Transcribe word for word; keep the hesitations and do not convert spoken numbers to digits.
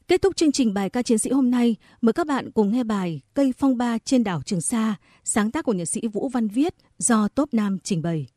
Kết thúc chương trình bài ca chiến sĩ hôm nay, mời các bạn cùng nghe bài Cây phong ba trên đảo Trường Sa, sáng tác của nhạc sĩ Vũ Văn Viết do Top Nam trình bày.